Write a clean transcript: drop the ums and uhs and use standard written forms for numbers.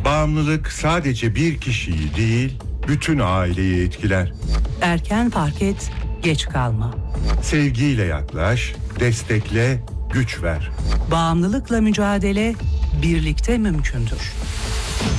Bağımlılık sadece bir kişiyi değil, bütün aileyi etkiler. Erken fark et, geç kalma. Sevgiyle yaklaş, destekle, güç ver. Bağımlılıkla mücadele birlikte mümkündür.